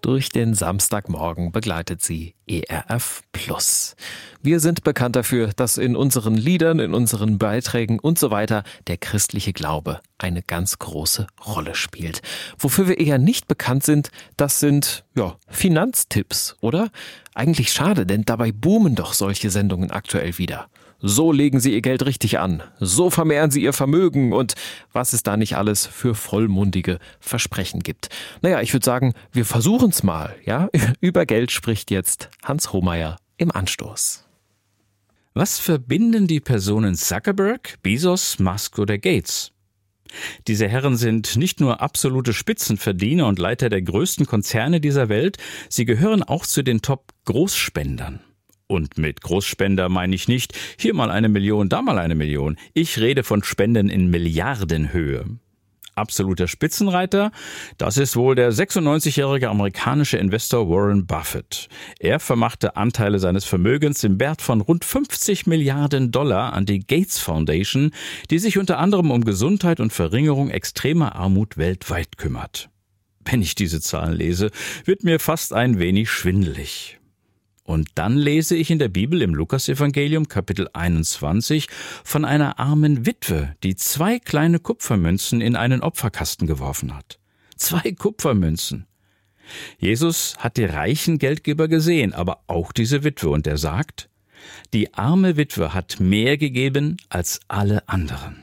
Durch den Samstagmorgen begleitet sie ERF Plus. Wir sind bekannt dafür, dass in unseren Liedern, in unseren Beiträgen und so weiter der christliche Glaube eine ganz große Rolle spielt. Wofür wir eher nicht bekannt sind, das sind Finanztipps, oder? Eigentlich schade, denn dabei boomen doch solche Sendungen aktuell wieder. So legen Sie Ihr Geld richtig an, so vermehren Sie Ihr Vermögen und was es da nicht alles für vollmundige Versprechen gibt. Naja, ich würde sagen, wir versuchen's mal, ja? Über Geld spricht jetzt Hans Hohmeier im Anstoß. Was verbinden die Personen Zuckerberg, Bezos, Musk oder Gates? Diese Herren sind nicht nur absolute Spitzenverdiener und Leiter der größten Konzerne dieser Welt, sie gehören auch zu den Top-Großspendern. Und mit Großspender meine ich nicht, hier mal 1 Million, da mal 1 Million. Ich rede von Spenden in Milliardenhöhe. Absoluter Spitzenreiter, das ist wohl der 96-jährige amerikanische Investor Warren Buffett. Er vermachte Anteile seines Vermögens im Wert von rund 50 Milliarden Dollar an die Gates Foundation, die sich unter anderem um Gesundheit und Verringerung extremer Armut weltweit kümmert. Wenn ich diese Zahlen lese, wird mir fast ein wenig schwindelig. Und dann lese ich in der Bibel im Lukasevangelium Kapitel 21 von einer armen Witwe, die 2 kleine Kupfermünzen in einen Opferkasten geworfen hat. 2 Kupfermünzen. Jesus hat die reichen Geldgeber gesehen, aber auch diese Witwe, und er sagt, die arme Witwe hat mehr gegeben als alle anderen.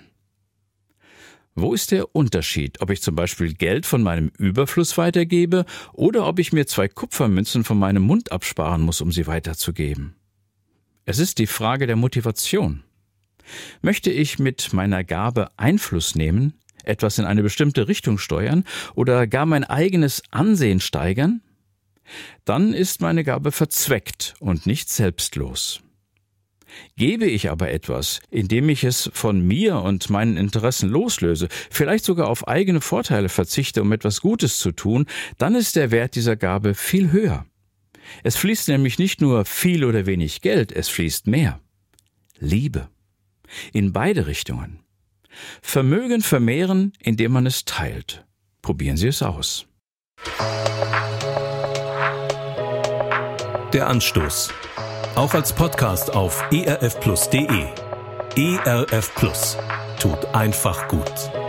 Wo ist der Unterschied, ob ich zum Beispiel Geld von meinem Überfluss weitergebe oder ob ich mir 2 Kupfermünzen von meinem Mund absparen muss, um sie weiterzugeben? Es ist die Frage der Motivation. Möchte ich mit meiner Gabe Einfluss nehmen, etwas in eine bestimmte Richtung steuern oder gar mein eigenes Ansehen steigern? Dann ist meine Gabe verzweckt und nicht selbstlos. Gebe ich aber etwas, indem ich es von mir und meinen Interessen loslöse, vielleicht sogar auf eigene Vorteile verzichte, um etwas Gutes zu tun, dann ist der Wert dieser Gabe viel höher. Es fließt nämlich nicht nur viel oder wenig Geld, es fließt mehr. Liebe. In beide Richtungen. Vermögen vermehren, indem man es teilt. Probieren Sie es aus. Der Anstoß. Auch als Podcast auf erfplus.de. ERF Plus. Tut einfach gut.